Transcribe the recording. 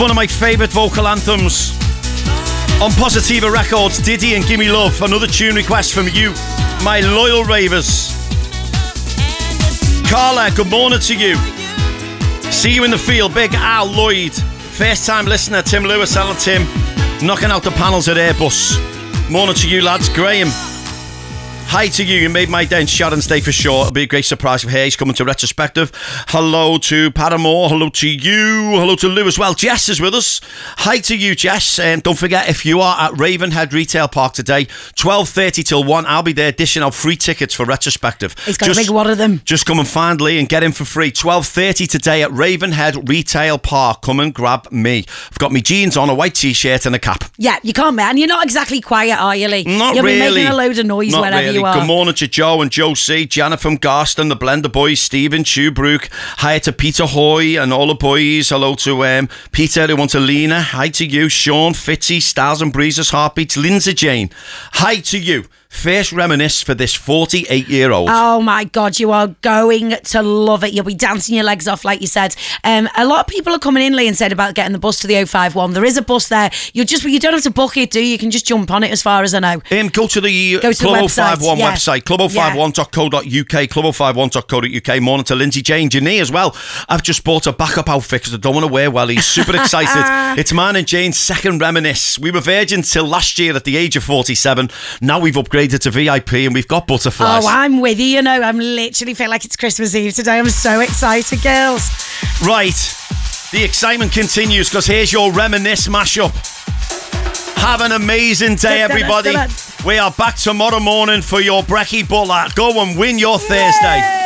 One of my favourite vocal anthems on Positiva Records, Diddy and Gimme Love. Another tune request from you, my loyal ravers. Carla, good morning to you. See you in the field, Big Al Lloyd. First time listener, Tim Lewis. Hello, Tim. Knocking out the panels at Airbus. Morning to you, lads. Graham. Hi to you. You made my day and Sharon's day for sure. It'll be a great surprise if he's coming to Retrospective. Hello to Paramore. Hello to you. Hello to Lou as well. Jess is with us. Hi to you, Jess. Don't forget, if you are at Ravenhead Retail Park today, 12:30 till 1, I'll be there dishing out free tickets for Retrospective. He's got a big one of them. Just come and find Lee and get him for free. 12:30 today at Ravenhead Retail Park. Come and grab me. I've got my jeans on, a white t-shirt and a cap. Yeah, you can't, man. You're not exactly quiet, are you, Lee? Not You'll really. You'll be making a load of noise Not wherever really. you are. Good morning to Joe and Joe C, Janet from Garston, the Blender Boys, Stephen, Chewbrook. Hi to Peter Hoy and all the boys. Hello to Peter, who wants to Lena. Hi to you, Sean, Fitzy, Stars and Breezes, Heartbeats, Lindsay Jane. Hi to you. First reminisce for this 48-year-old. Oh my God, you are going to love it. You'll be dancing your legs off, like you said. A lot of people are coming in, Lee, and said about getting the bus to the 051. There is a bus there. You don't have to book it, do you? You can just jump on it, as far as I know. Go to the Club 051 yeah. website, club051.co.uk, club051.co.uk. Morning to Lindsay Jane. Janine as well. I've just bought a backup outfit because I don't want to wear well. He's super excited. It's mine and Jane's second reminisce. We were virgins till last year at the age of 47. Now we've upgraded to VIP and we've got butterflies. Oh, I'm with you, you know. I'm literally feel like it's Christmas Eve today. I'm so excited, girls. Right. The excitement continues because here's your reminisce mashup. Have an amazing day, everybody. We are back tomorrow morning for your Brekkie Butler. Go and win your Thursday.